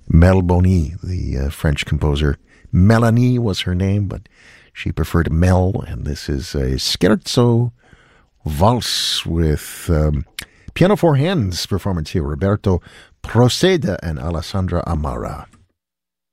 Mel Boni, the French composer. Melanie was her name, but she preferred Mel, and this is a scherzo valse with piano four hands performance here. Roberto Proceda and Alessandra Amara.